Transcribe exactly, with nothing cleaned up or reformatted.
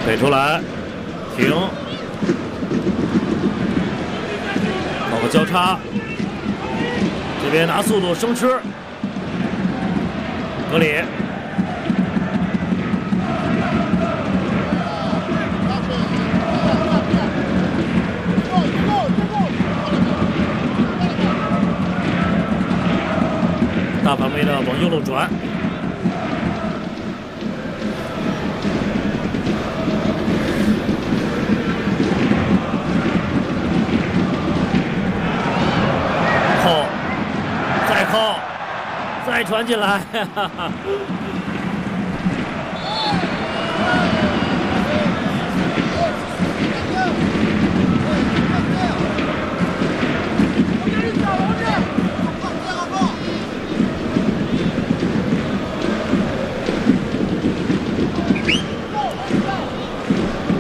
背出来，停，搞个交叉，这边拿速度生吃，格里。 大范围的往右路转，扣，再扣，再传进来，哈哈。